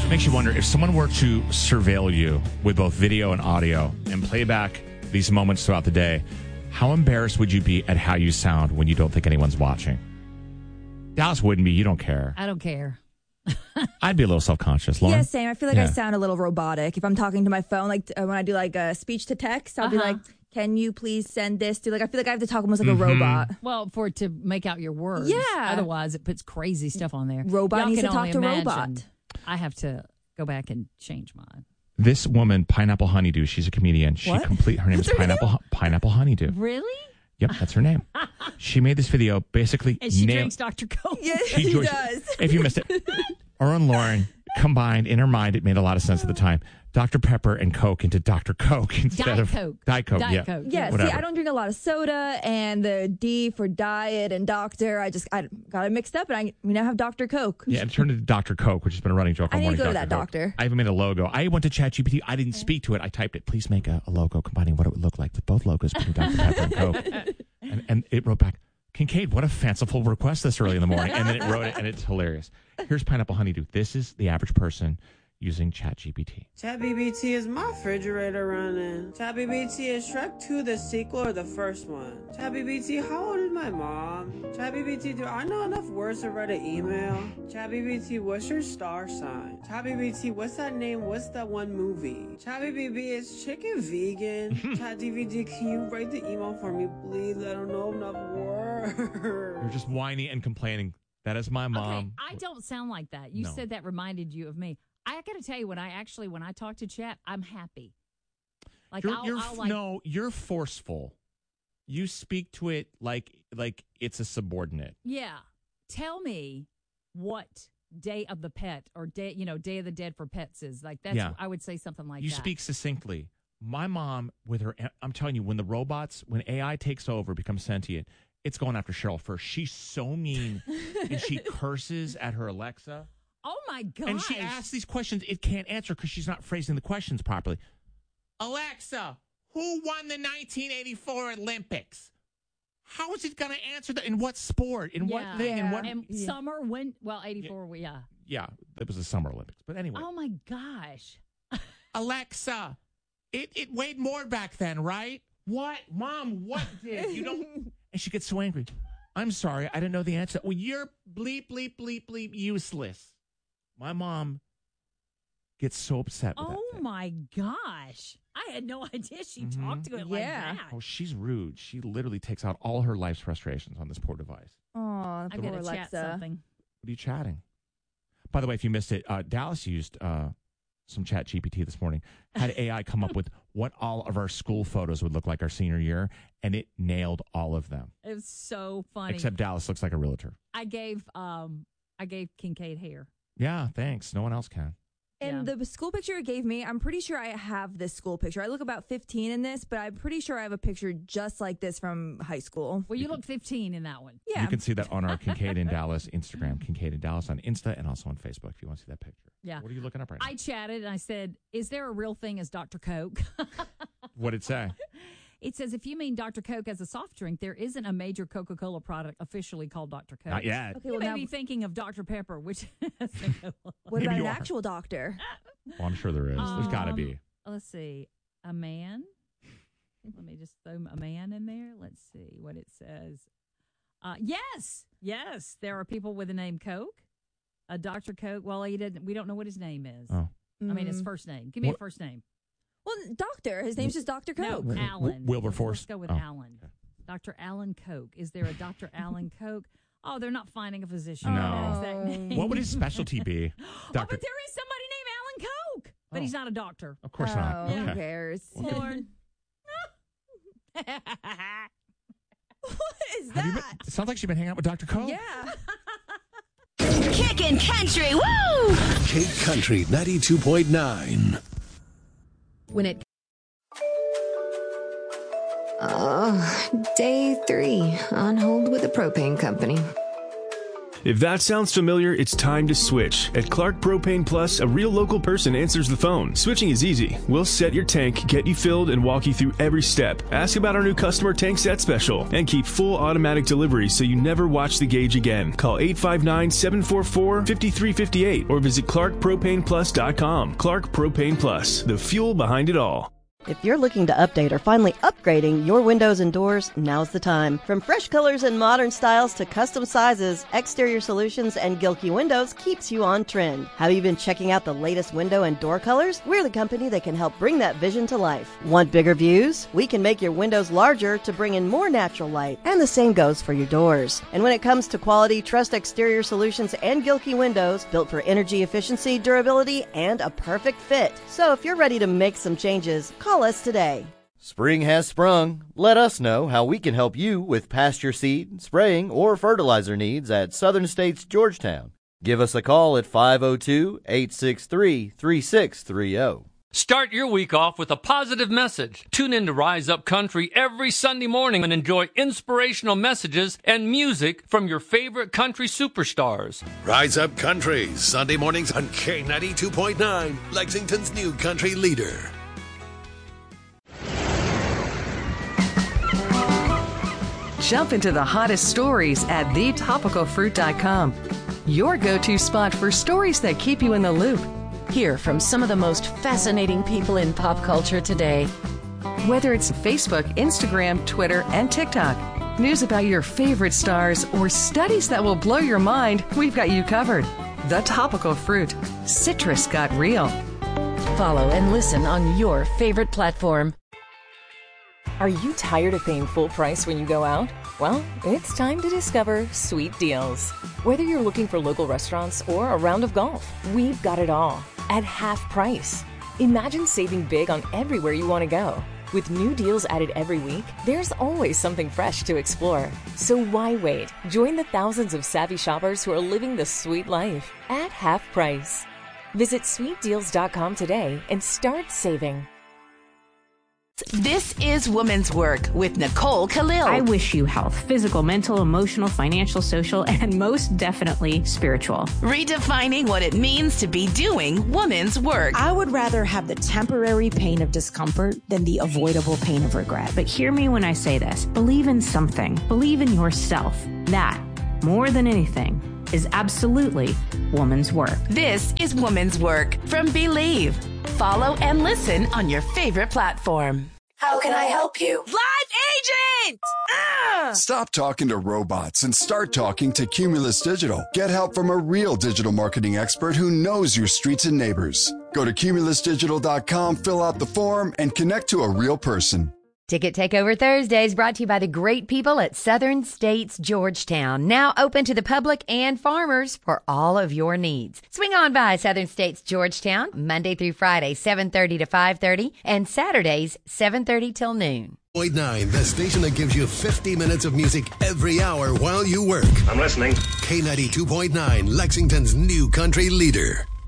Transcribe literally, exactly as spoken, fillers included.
Makes you wonder if someone were to surveil you with both video and audio and play back these moments throughout the day, how embarrassed would you be at how you sound when you don't think anyone's watching? Dallas wouldn't be. You don't care. I don't care. I'd be a little self-conscious. Lauren? Yeah, same. I feel like Yeah. I sound a little robotic. If I'm talking to my phone, like uh, when I do like a speech to text, I'll be Uh-huh. like, can you please send this to, like, I feel like I have to talk almost like Mm-hmm. a robot. Well, for it to make out your words. Yeah. Otherwise, it puts crazy stuff on there. Robot Y'all needs can to talk only to imagine. robot. I have to go back and change mine. This woman, Pineapple Honeydew, she's a comedian. She What? complete. Her name What's is her Pineapple Hu- Pineapple Honeydew. Really? Yep, that's her name. She made this video basically. And she nail- drinks Doctor Coke. Yes, She she joins- does. If you missed it, her and Lauren combined in her mind, it made a lot of sense at the time. Doctor Pepper and Coke into Doctor Coke instead Diet of Coke. Diet Coke. Diet yeah. Coke. Yeah, Whatever. see, I don't drink a lot of soda, and the D for diet and doctor, I just I got it mixed up, and I we now have Doctor Coke. Yeah, and it turned into Doctor Coke, which has been a running joke I all need to morning. go to Doctor that Coke. doctor. I even made a logo. I went to ChatGPT. I didn't speak to it. I typed it. Please make a, a logo combining what it would look like with both logos, putting Doctor Pepper and Coke. And, and it wrote back, Kincaid, what a fanciful request this early in the morning. And then it wrote it, and it's hilarious. Here's Pineapple Honeydew. This is the average person using ChatGPT. ChatGPT, is my refrigerator running? ChatGPT, is Shrek two the sequel or the first one? ChatGPT, how old is my mom? ChatGPT, do I know enough words to write an email? ChatGPT, what's your star sign? ChatGPT, what's that name? What's that one movie? ChatGPT, is chicken vegan? ChatGPT, can you write the email for me, please? I don't know enough words. You're just whiny and complaining. That is my mom. Okay, I don't sound like that. You No. said that reminded you of me. I got to tell you, when I actually, when I talk to chat, I'm happy. Like, You're, I'll, you're I'll f- like, no, you're forceful. You speak to it like like it's a subordinate. yeah, tell me what Day of the Pet or day, you know, Day of the Dead for Pets is. Like, that's, Yeah. I would say something like You that. speak succinctly. My mom, with her, I'm telling you, when the robots, when A I takes over, becomes sentient, it's going after Cheryl first. She's so mean, and she curses at her Alexa. Oh my God. And she asks these questions it can't answer because she's not phrasing the questions properly. Alexa, who won the nineteen eighty-four Olympics? How is it going to answer that? In what sport? In what thing? In what? And Yeah. summer, when, well, eighty-four, yeah. Yeah, it was the Summer Olympics. But anyway, Oh my gosh. Alexa, it, it weighed more back then, right? What? Mom, what did? You don't. And she gets so angry. I'm sorry, I didn't know the answer. Well, you're bleep, bleep, bleep, bleep useless. My mom gets so upset with that Oh thing. my gosh. I had no idea she Mhm. talked to it Yeah. like that. Oh, she's rude. She literally takes out all her life's frustrations on this poor device. Oh, I'm poor going to chat Alexa. something. What are you chatting? By the way, if you missed it, uh, Dallas used uh, some Chat G P T this morning, had A I come up with what all of our school photos would look like our senior year, and it nailed all of them. It was so funny. Except Dallas looks like a realtor. I gave um I gave Kincaid hair. Yeah, thanks. No one else can. And Yeah. the school picture it gave me, I'm pretty sure I have this school picture. I look about fifteen in this, but I'm pretty sure I have a picture just like this from high school. Well, you look fifteen in that one. Yeah. You can see that on our Kincaid and Dallas Instagram, Kincaid and Dallas on Insta, and also on Facebook if you want to see that picture. Yeah. What are you looking up right now? I chatted and I said, "Is there a real thing as Doctor Coke?" What did it say? It says, "If you mean Doctor Coke as a soft drink, there isn't a major Coca-Cola product officially called Doctor Coke." Not yet. Okay, You well, may now, be thinking of Doctor Pepper, which what Maybe about you an are. actual doctor? Well, I'm sure there is. There's got to Um, be. Let's see. A man. Let me just throw a man in there. Let's see what it says. Uh, yes, yes, there are people with the name Coke. A Doctor Coke. Well, he didn't. We don't know what his name is. Oh. I mean, his Mm. first name. Give me What- a first name. Well, doctor. His name's just Doctor No, Coke. Alan. Wilberforce? Let's go with Oh, Alan. okay. Doctor Alan Coke. Is there a Doctor Alan Coke? Oh, they're not finding a physician. No. with that exact name. What would his specialty be? Oh, Doctor but there is somebody named Alan Coke, but Oh. he's not a doctor. Of course oh, not. Who Okay. cares? Okay. Lord. What is Have you that? been, it sounds like she's been hanging out with Doctor Coke. Yeah. Kickin' country, woo! Kate Country ninety-two point nine. When it Oh, day three on hold with the propane company. If that sounds familiar, it's time to switch. At Clark Propane Plus, a real local person answers the phone. Switching is easy. We'll set your tank, get you filled, and walk you through every step. Ask about our new customer tank set special and keep full automatic delivery so you never watch the gauge again. Call eight five nine, seven four four, five three five eight or visit clark propane plus dot com. Clark Propane Plus, the fuel behind it all. If you're looking to update or finally upgrading your windows and doors, now's the time. From fresh colors and modern styles to custom sizes, Exterior Solutions and Gilkey Windows keeps you on trend. Have you been checking out the latest window and door colors? We're the company that can help bring that vision to life. Want bigger views? We can make your windows larger to bring in more natural light. And the same goes for your doors. And when it comes to quality, trust Exterior Solutions and Gilkey Windows, built for energy efficiency, durability, and a perfect fit. So if you're ready to make some changes, call Call us today. Spring has sprung. Let us know how we can help you with pasture seed, spraying, or fertilizer needs at Southern States Georgetown. Give us a call at five oh two, eight six three, three six three oh. Start your week off with a positive message. Tune in to Rise Up Country every Sunday morning and enjoy inspirational messages and music from your favorite country superstars. Rise Up Country, Sunday mornings on K ninety-two point nine, Lexington's new country leader. Jump into the hottest stories at the topical fruit dot com. Your go-to spot for stories that keep you in the loop. Hear from some of the most fascinating people in pop culture today. Whether it's Facebook, Instagram, Twitter, and TikTok, news about your favorite stars, or studies that will blow your mind, we've got you covered. The Topical Fruit. Citrus got real. Follow and listen on your favorite platform. Are you tired of paying full price when you go out? Well, it's time to discover Sweet Deals. Whether you're looking for local restaurants or a round of golf, we've got it all at half price. Imagine saving big on everywhere you want to go. With new deals added every week, there's always something fresh to explore. So why wait? Join the thousands of savvy shoppers who are living the sweet life at half price. Visit sweet deals dot com today and start saving. This is Woman's Work with Nicole Khalil. I wish you health, physical, mental, emotional, financial, social, and most definitely spiritual. Redefining what it means to be doing woman's work. I would rather have the temporary pain of discomfort than the avoidable pain of regret. But hear me when I say this. Believe in something. Believe in yourself. That, more than anything, is absolutely woman's work. This is Woman's Work from Believe. Follow and listen on your favorite platform. How can I help you? Live Agent! Ah! Stop talking to robots and start talking to Cumulus Digital. Get help from a real digital marketing expert who knows your streets and neighbors. Go to cumulus digital dot com, fill out the form, and connect to a real person. Ticket Takeover Thursdays brought to you by the great people at Southern States Georgetown. Now open to the public and farmers for all of your needs. Swing on by Southern States Georgetown, Monday through Friday, seven thirty to five thirty, and Saturdays, seven thirty till noon. point nine, the station that gives you fifty minutes of music every hour while you work. I'm listening. K ninety-two point nine, Lexington's new country leader.